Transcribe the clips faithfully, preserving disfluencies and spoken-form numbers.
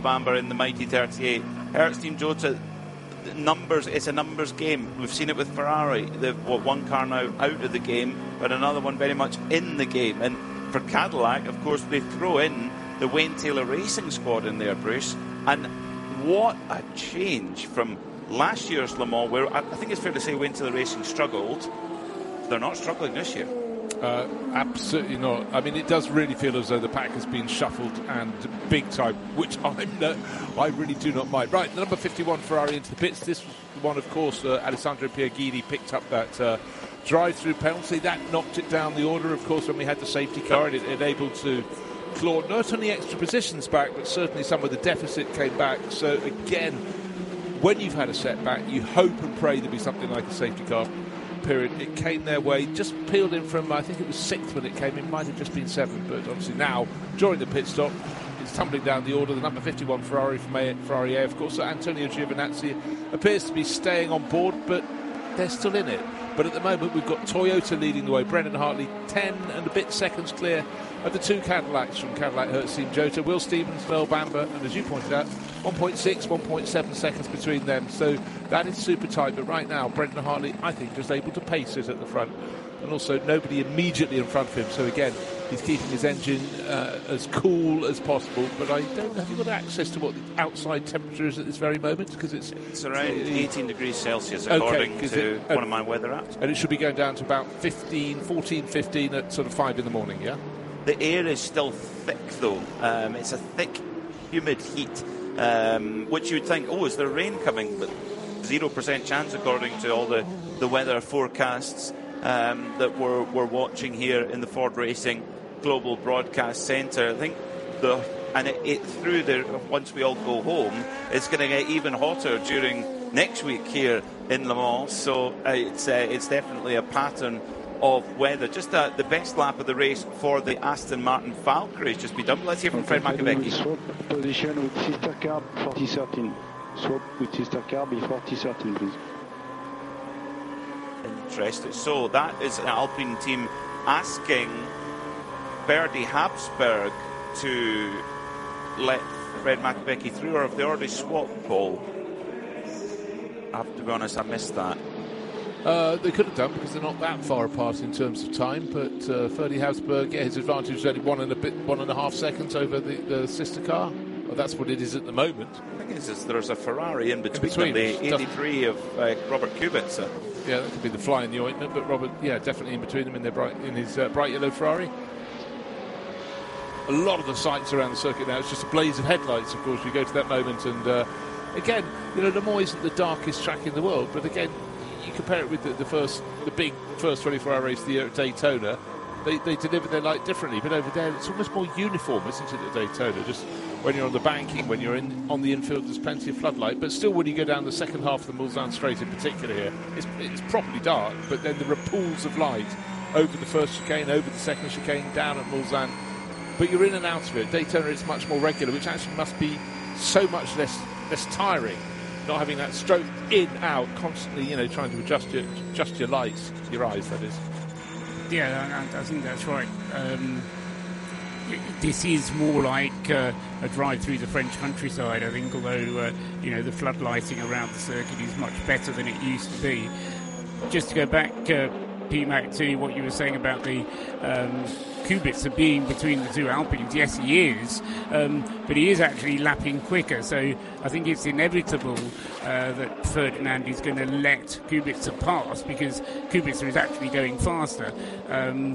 Bamber in the mighty thirty-eight. Hertz Team Jota, numbers, it's a numbers game. We've seen it with Ferrari. They've what, one car now out of the game, but another one very much in the game. And for Cadillac, of course, they throw in the Wayne Taylor Racing squad in there, Bruce. And what a change from last year's Le Mans, where I think it's fair to say Wayne Taylor Racing struggled. They're not struggling this year. Uh, absolutely not. I mean, it does really feel as though the pack has been shuffled and big time, which I no, I really do not mind. Right, the number fifty-one Ferrari into the pits. This was the one, of course, uh, Alessandro Pierguidi picked up that uh, drive-through penalty. That knocked it down the order, of course, when we had the safety car, and it enabled to claw not only extra positions back, but certainly some of the deficit came back. So, again, when you've had a setback, you hope and pray there'll be something like a safety car period. It came their way, just peeled in from, I think it was sixth when it came in, might have just been seventh, but obviously now, during the pit stop, it's tumbling down the order. The number fifty-one Ferrari from A, Ferrari A, of course, so Antonio Giovinazzi appears to be staying on board, but they're still in it. But at the moment, we've got Toyota leading the way, Brendan Hartley ten and a bit seconds clear of the two Cadillacs from Cadillac Hertz Team Jota, Will Stevens, Earl Bamber, and as you pointed out, one point six, one point seven seconds between them. So that is super tight. But right now, Brendan Hartley, I think, just able to pace it at the front. And also nobody immediately in front of him. So again, he's keeping his engine uh, as cool as possible. But I don't know, have you got access to what the outside temperature is at this very moment? Because it's, it's around eighteen degrees Celsius, according okay, to it, one of my weather apps. And it should be going down to about fifteen, fourteen, fifteen at sort of five in the morning, yeah? The air is still thick, though. Um, it's a thick, humid heat, um, which you'd think, oh, is there rain coming? But zero percent chance, according to all the, the weather forecasts um, that we're, we're watching here in the Ford Racing Global Broadcast Centre. I think the and it, it through the once we all go home, it's going to get even hotter during next week here in Le Mans. So uh, it's uh, it's definitely a pattern of weather. Just uh, the best lap of the race for the Aston Martin Valkyrie has just been done. Let's hear from Fred McAvecchi. Swap position with sister car forty thirteen. Swap with sister car before T thirteen, please. Interesting. So that is an Alpine team asking Berdy Habsburg to let Fred McAvecchi through, or have they already swapped, Paul? I have to be honest, I missed that. Uh, they could have done because they're not that far apart in terms of time, but uh, Ferdy Habsburg, yeah, his advantage is only one and a bit, one and a half seconds over the, the sister car. Well, that's what it is at the moment. I think it's just there's a Ferrari in between, in between them, the eighty-three of uh, Robert Kubica. Yeah, that could be the fly in the ointment, but Robert, yeah, definitely in between them in their bright, in his uh, bright yellow Ferrari. A lot of the sights around the circuit now, it's just a blaze of headlights, of course. You go to that moment, and uh, again, you know, Le Mans isn't the darkest track in the world, but again, you compare it with the, the first, the big first twenty-four hour race of the year at Daytona. They, they deliver their light differently, but over there it's almost more uniform, isn't it, at Daytona? Just when you're on the banking, when you're in on the infield, there's plenty of floodlight. But still, when you go down the second half of the Mulsanne Straight in particular here, it's, it's properly dark, but then there are pools of light over the first chicane, over the second chicane, down at Mulsanne. But you're in and out of it. Daytona, it's much more regular, which actually must be so much less less tiring. Not having that stroke in, out, constantly, you know, trying to adjust your adjust your lights, your eyes, that is. Yeah, I, I think that's right. Um, this is more like uh, a drive through the French countryside, I think, although, uh, you know, the floodlighting around the circuit is much better than it used to be. Just to go back, uh, P-Mac, to what you were saying about the um, Kubica being between the two Alpines. Yes, he is, um, but he is actually lapping quicker, so I think it's inevitable uh, that Ferdinand is going to let Kubica pass, because Kubica is actually going faster. Um,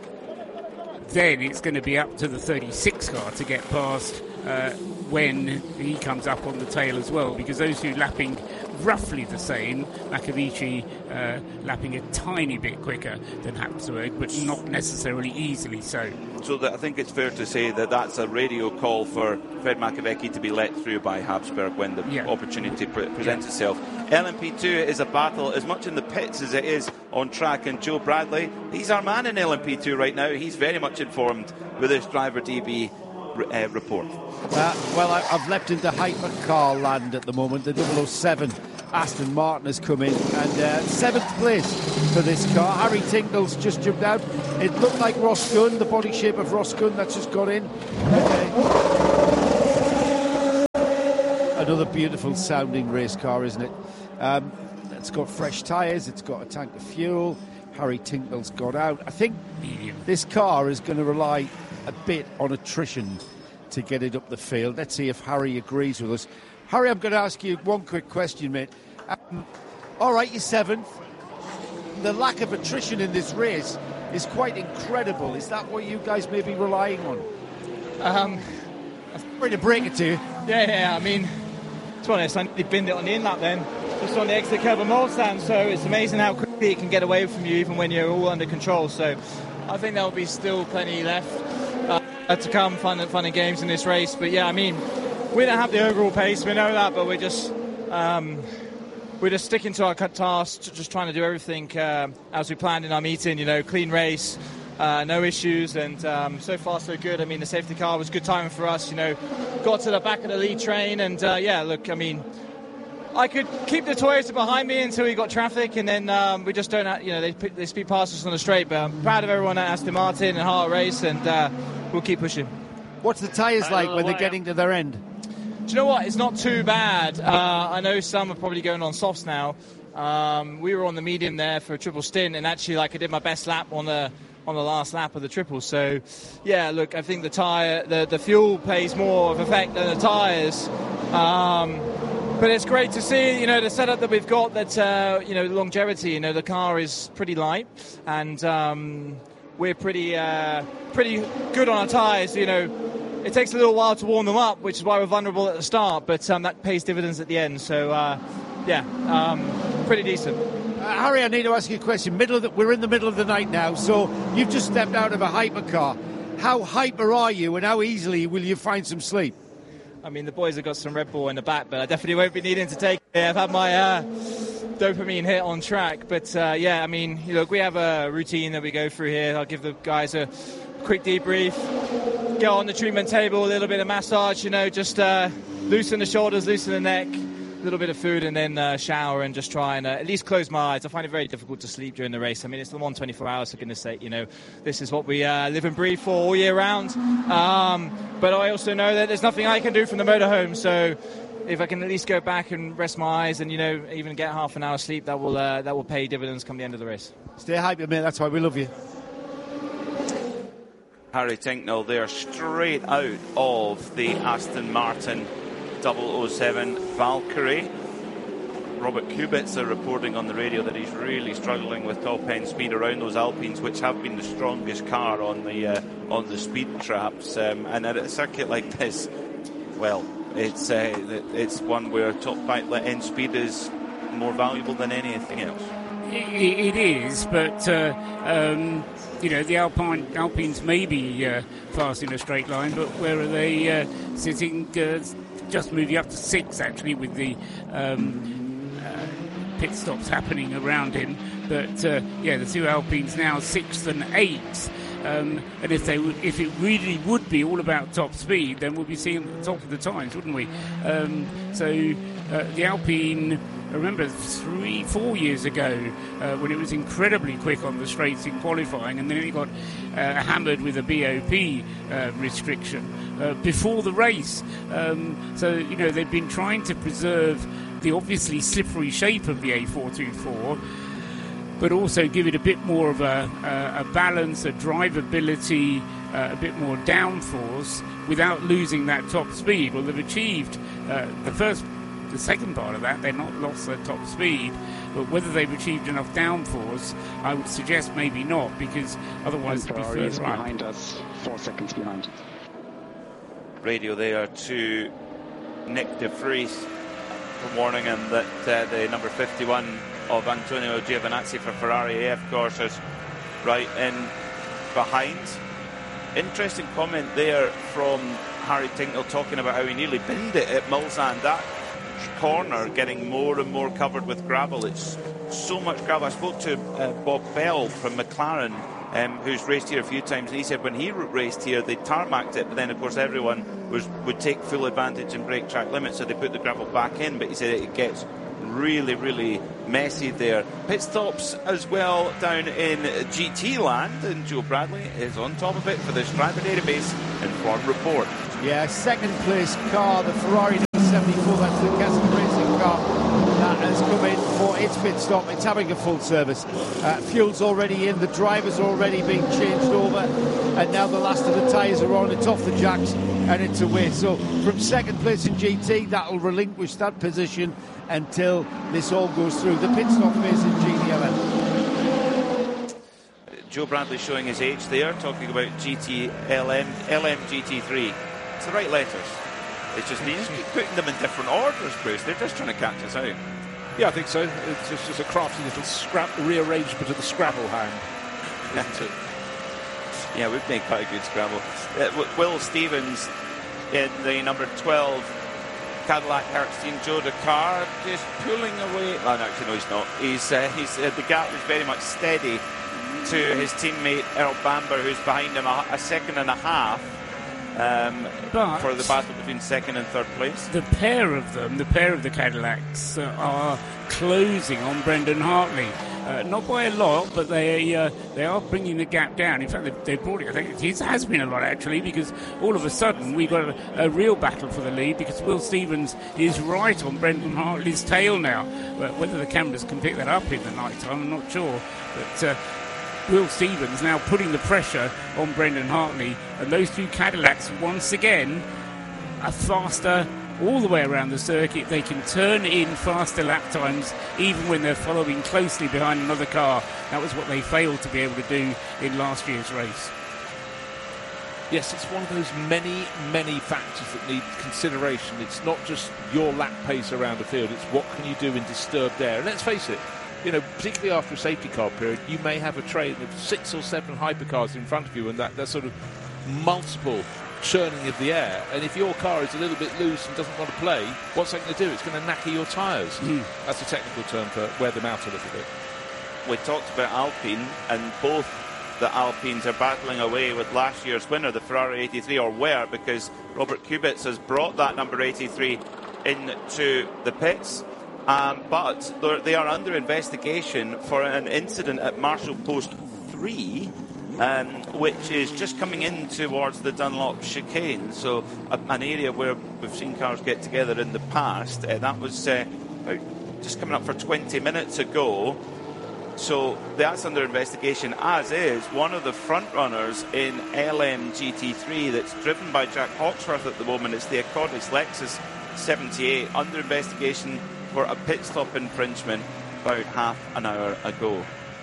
then it's going to be up to the thirty-six car to get past uh, when he comes up on the tail as well, because those two lapping roughly the same, Makavici uh, lapping a tiny bit quicker than Habsburg, but not necessarily easily so. So that I think it's fair to say that that's a radio call for Fred McAvecchi to be let through by Habsburg when the yeah. opportunity pre- presents yeah. itself. L M P two is a battle as much in the pits as it is on track, and Joe Bradley, he's our man in L M P two right now. He's very much informed with this driver D B uh, report. Uh, well, I, I've leapt into hypercar land at the moment. The double oh seven Aston Martin has come in, and uh, seventh place for this car. Harry Tinkle's just jumped out. It looked like Ross Gunn, the body shape of Ross Gunn that's just got in. Okay. another beautiful sounding race car, isn't it? Um, it's got fresh tyres, it's got a tank of fuel. Harry Tinknell's got out. I think this car is going to rely a bit on attrition to get it up the field. Let's see if Harry agrees with us. Harry, I'm going to ask you one quick question, mate. Um, all right, you're seventh. The lack of attrition in this race is quite incredible. Is that what you guys may be relying on? Um, I'm ready to break it to you. Yeah, yeah, I mean, to be honest, I nearly binned it on the in-lap then, just on the exit curve of Mulsanne, so it's amazing how quickly it can get away from you even when you're all under control. So I think there'll be still plenty left uh, to come, fun, fun and games in this race. But yeah, I mean, we don't have the overall pace, we know that, but we're just... Um, We're just sticking to our cut tasks, just trying to do everything uh, as we planned in our meeting, you know, clean race, uh, no issues, and um, so far so good. I mean, the safety car was good timing for us, you know, got to the back of the lead train, and uh, yeah, look, I mean, I could keep the Toyota behind me until we got traffic, and then um, we just don't, have, you know, they, they speed past us on the straight, but I'm proud of everyone at Aston Martin and Heart Race, and uh, we'll keep pushing. What's the tyres like when they're getting to their end? Do you know what? It's not too bad. Uh, I know some are probably going on softs now. Um, we were on the medium there for a triple stint, and actually, like, I did my best lap on the on the last lap of the triple. So, yeah, look, I think the tire, the the fuel plays more of effect than the tyres. Um, but it's great to see, you know, the setup that we've got. That uh, you know, longevity. You know, the car is pretty light, and um, we're pretty uh, pretty good on our tyres. You know. It takes a little while to warm them up, which is why we're vulnerable at the start, but um, that pays dividends at the end. So, uh, yeah, um, pretty decent. Uh, Harry, I need to ask you a question. Middle of the, we're in the middle of the night now, so you've just stepped out of a hypercar. How hyper are you, and how easily will you find some sleep? I mean, the boys have got some Red Bull in the back, but I definitely won't be needing to take it. I've had my uh, dopamine hit on track. But, uh, yeah, I mean, look, we have a routine that we go through here. I'll give the guys a quick debrief, go on the treatment table, a little bit of massage, you know, just uh, loosen the shoulders, loosen the neck, a little bit of food, and then uh, shower and just try and uh, at least close my eyes. I find it very difficult to sleep during the race. I mean, it's Le Mans twenty-four hours, for goodness sake, you know. This is what we uh, live and breathe for all year round. Um, but I also know that there's nothing I can do from the motorhome, so if I can at least go back and rest my eyes and, you know, even get half an hour's sleep, that will uh, that will pay dividends come the end of the race. Stay hyper, mate. That's why we love you. Harry Tinknell there, straight out of the Aston Martin double oh seven Valkyrie. Robert Kubica reporting on the radio that he's really struggling with top end speed around those Alpines, which have been the strongest car on the uh, on the speed traps. Um, and at a circuit like this, well, it's uh, it's one where top end speed is more valuable than anything else. It, it is, but uh, um, you know, the Alpine Alpines may be uh, fast in a straight line, but where are they uh, sitting? Uh, just moving up to six, actually, with the um, uh, pit stops happening around him. But uh, yeah, the two Alpines now sixth and eighth. Um, and if they would, if it really would be all about top speed, then we'd be seeing the top of the times, wouldn't we? Um, so uh, the Alpine, I remember three, four years ago uh, when it was incredibly quick on the straights in qualifying, and then it got uh, hammered with a B O P uh, restriction uh, before the race. Um, so you know they've been trying to preserve the obviously slippery shape of the A four twenty-four. But also give it a bit more of a, a, a balance, a drivability, uh, a bit more downforce without losing that top speed. Well, they've achieved uh, the first, the second part of that. They've not lost their top speed, but whether they've achieved enough downforce, I would suggest maybe not, because otherwise it'd be further is behind us, four seconds behind. Radio there to Nick De Vries warning him that uh, the number fifty-one of Antonio Giovinazzi for Ferrari A F course is right in behind. Interesting comment there from Harry Tinknell talking about how he nearly binned it at Mulsanne. That corner getting more and more covered with gravel. It's so much gravel. I spoke to uh, Bob Bell from McLaren, um, who's raced here a few times, and he said when he raced here they tarmacked it, but then of course everyone was would take full advantage and break track limits, so they put the gravel back in. But he said it gets really, really messy there. Pit stops as well down in G T land, and Joe Bradley is on top of it for the Strava database and Form Report. Yeah, second place car, the Ferrari number seventy-four, that's the Cassidy Racing car that has come in for its pit stop. It's having a full service. Uh, fuel's already in, the drivers are already being changed over, and now the last of the tyres are on. It's off the jacks and it's away. So from second place in G T, that'll relinquish that position until this all goes through. The pit stop phase in G D L M. Joe Bradley showing his age there, talking about G T L M, L M G T three. It's the right letters. It's just, they just keep putting them in different orders, Bruce. They're just trying to catch us out. Yeah, I think so. It's just, just a crafty little scrap rearrangement of the Scrabble hand, isn't it? Yeah, we've made quite a good Scrabble. Uh, Will Stevens in the number twelve Cadillac Hertzstein Joe Dakar just pulling away. Oh, no, actually, no, he's not. He's, uh, he's uh, the gap is very much steady to his teammate Earl Bamber, who's behind him a, a second and a half um, for the battle between second and third place. The pair of them, the pair of the Cadillacs, uh, are closing on Brendan Hartley. Uh, not by a lot, but they uh, they are bringing the gap down. In fact, they've, they've brought it. I think it has been a lot, actually, because all of a sudden we've got a, a real battle for the lead, because Will Stevens is right on Brendan Hartley's tail now. But whether the cameras can pick that up in the night time, I'm not sure. But uh, Will Stevens now putting the pressure on Brendan Hartley, and those two Cadillacs once again are faster all the way around the circuit. They can turn in faster lap times even when they're following closely behind another car. That was what they failed to be able to do in last year's race. Yes, it's one of those many, many factors that need consideration. It's not just your lap pace around the field, it's what can you do in disturbed air. And let's face it, you know, particularly after a safety car period, you may have a train of six or seven hypercars in front of you, and that, that sort of multiple churning of the air, and if your car is a little bit loose and doesn't want to play, what's that going to do? It's going to knacker your tyres. Mm. That's a technical term for wear them out a little bit. We talked about Alpine, and both the Alpines are battling away with last year's winner, the Ferrari eighty-three, or were, because Robert Kubica has brought that number eighty-three into the pits. Um, but they are under investigation for an incident at Marshall Post three, Um, which is just coming in towards the Dunlop chicane, so a, an area where we've seen cars get together in the past. Uh, that was uh, just coming up for twenty minutes ago, so that's under investigation, as is one of the front runners in L M G T three that's driven by Jack Hawksworth at the moment. It's the Accordis Lexus seventy-eight, under investigation for a pit stop infringement about half an hour ago.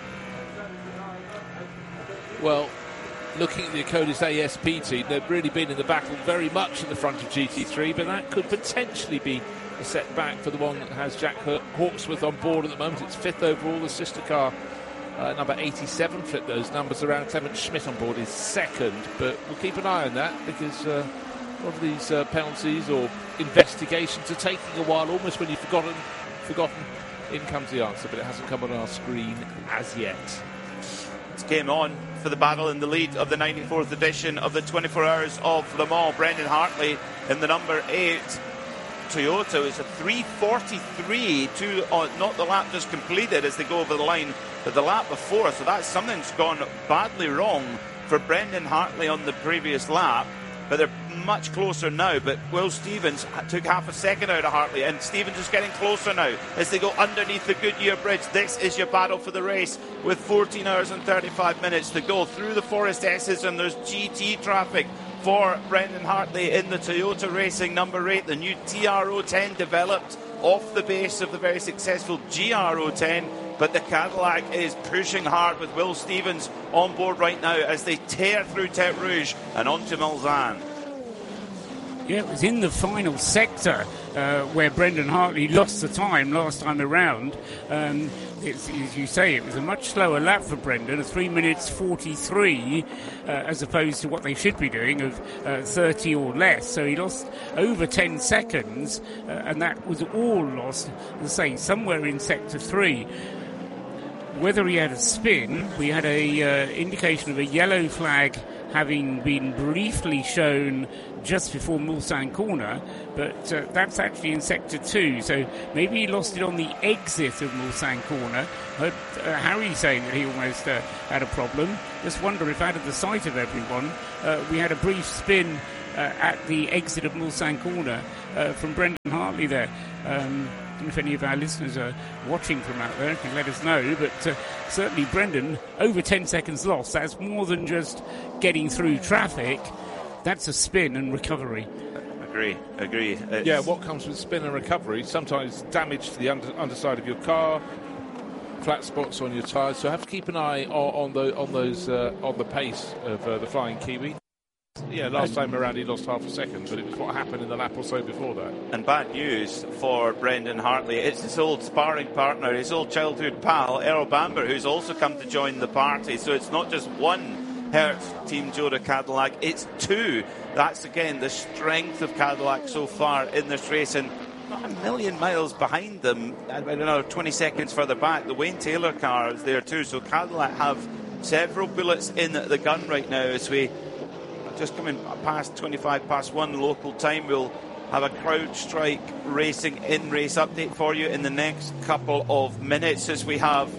Well, looking at the Accordis A S P team, they've really been in the battle very much in the front of G T three, but that could potentially be a setback for the one that has Jack Hawksworth on board at the moment. It's fifth overall. The sister car, uh, number eighty-seven, flipped those numbers around. Clement Schmidt on board is second, but we'll keep an eye on that, because uh, a lot of these uh, penalties or investigations are taking a while, almost when you've forgotten, forgotten. In comes the answer, but it hasn't come on our screen as yet. It's game on for the battle in the lead of the ninety-fourth edition of the twenty-four Hours of Le Mans. Brendan Hartley in the number eight Toyota is a three forty-three, to, uh, not the lap just completed as they go over the line, but the lap before. So that's something's gone badly wrong for Brendan Hartley on the previous lap. But they're much closer now. But Will Stevens took half a second out of Hartley, and Stevens is getting closer now as they go underneath the Goodyear Bridge. This is your battle for the race, with fourteen hours and thirty-five minutes to go through the Forest S's, and there's G T traffic for Brendan Hartley in the Toyota Racing number eight. The new T R O ten developed off the base of the very successful G R O ten. But the Cadillac is pushing hard with Will Stevens on board right now as they tear through Tete Rouge and onto Mulsanne. Yeah, it was in the final sector uh, where Brendan Hartley lost the time last time around. Um, it's, as you say, it was a much slower lap for Brendan, a three minutes forty-three, uh, as opposed to what they should be doing of uh, thirty or less. So he lost over ten seconds, uh, and that was all lost, as I say, somewhere in sector three. Whether he had a spin, we had a uh, indication of a yellow flag having been briefly shown just before Mulsanne corner, but uh, that's actually in sector two, so maybe he lost it on the exit of Mulsanne corner. Heard uh, Harry saying that he almost uh, had a problem. Just wonder if out of the sight of everyone, uh, we had a brief spin uh, at the exit of Mulsanne Corner uh, from Brendan Hartley there. Um, if any of our listeners are watching from out there, can let us know. But uh, certainly Brendan, over ten seconds lost. That's more than just getting through traffic. That's a spin and recovery. Agree, agree. It's yeah, what comes with spin and recovery? Sometimes damage to the under, underside of your car, flat spots on your tyres. So have to keep an eye on, on, the, on those uh, on the pace of uh, the Flying Kiwi. Yeah, last time around he lost half a second, but it was what happened in the lap or so before that. And bad news for Brendan Hartley. It's his old sparring partner, his old childhood pal, Earl Bamber, who's also come to join the party. So it's not just one Hertz Team Jota Cadillac, it's two. That's, again, the strength of Cadillac so far in this race. And not a million miles behind them, another twenty seconds further back, the Wayne Taylor car is there too. So Cadillac have several bullets in the gun right now as we just coming past twenty-five past one local time. We'll have a CrowdStrike Racing in-race update for you in the next couple of minutes as we have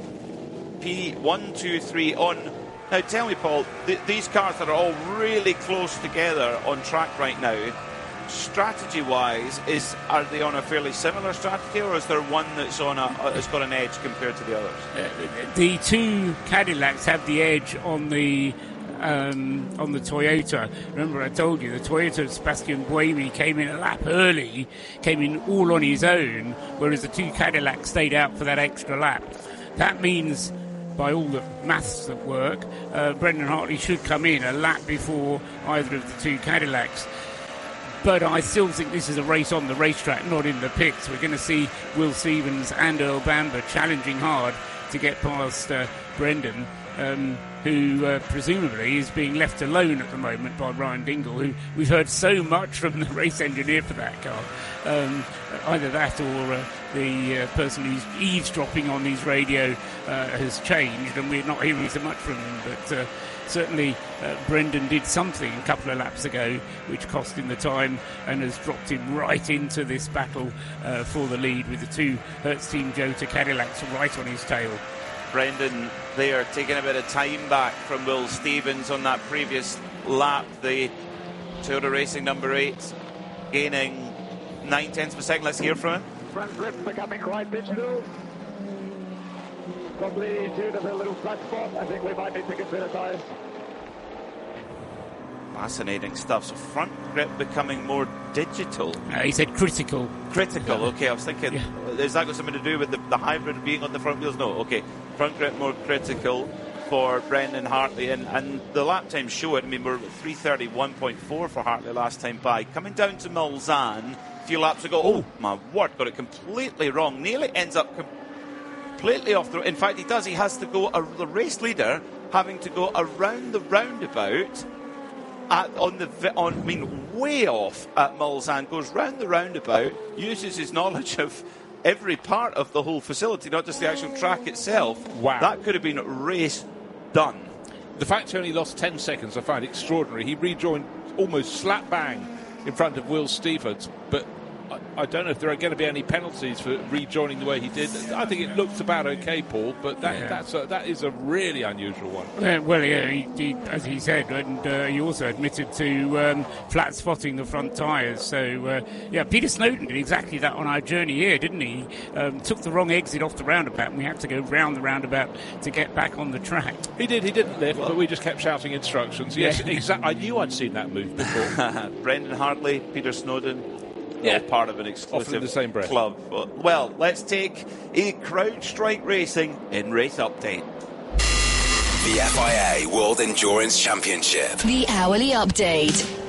P one, two, three on. Now tell me, Paul, th- these cars that are all really close together on track right now, strategy-wise, is are they on a fairly similar strategy, or is there one that's on a uh, that's got an edge compared to the others? Uh, the two Cadillacs have the edge on the Um, on the Toyota. Remember I told you the Toyota Sebastian Buemi came in a lap early, came in all on his own, whereas the two Cadillacs stayed out for that extra lap. That means, by all the maths that work, uh, Brendan Hartley should come in a lap before either of the two Cadillacs. But I still think this is a race on the racetrack, not in the pits. We're going to see Will Stevens and Earl Bamber challenging hard to get past uh, Brendan, um, who uh, presumably is being left alone at the moment by Ryan Dingle, who we've heard so much from the race engineer for that car. Um, either that or uh, the uh, person who's eavesdropping on his radio uh, has changed, and we're not hearing so much from him. But uh, certainly uh, Brendan did something a couple of laps ago which cost him the time and has dropped him right into this battle uh, for the lead, with the two Hertz Team Jota Cadillacs right on his tail. Brendan there taking a bit of time back from Will Stevens on that previous lap. The Toyota Racing number eight gaining nine tenths of a second. Let's hear from him. Front grip becoming quite digital. Probably due to the little flat spot. I think we might need to consider tyres. Fascinating stuff. So front grip becoming more digital. Uh, he said critical. Critical, okay. I was thinking, yeah. Is that got something to do with the, the hybrid being on the front wheels? No, okay. Front grip more critical for Brendan Hartley. And, and the lap time show it. I mean, we're three thirty-one point four for Hartley last time by. Coming down to Mulsanne a few laps ago. Oh, my word, got it completely wrong. Nearly ends up completely off the... In fact, he does. He has to go... A, the race leader having to go around the roundabout... At, on the on, I mean, way off at Mulsanne, goes round the roundabout, uses his knowledge of every part of the whole facility, not just the actual track itself. Wow. That could have been race done. The fact he only lost ten seconds, I find extraordinary. He rejoined almost slap bang in front of Will Stevens, but I, I don't know if there are going to be any penalties for rejoining the way he did. I think it looks about okay, Paul, but that, yeah. that's a, that is a really unusual one. Uh, well, yeah, he, he, as he said, and uh, he also admitted to um, flat spotting the front tyres. So, uh, yeah, Peter Snowden did exactly that on our journey here, didn't he? Um, took the wrong exit off the roundabout, and we had to go round the roundabout to get back on the track. He did, he didn't lift, but we just kept shouting instructions. Yes, yeah. exactly. I knew I'd seen that move before. Brendan Hartley, Peter Snowden. Yeah, all part of an exclusive in the same breath. club. Well, let's take a CrowdStrike Racing in-race update. The F I A World Endurance Championship. The hourly update.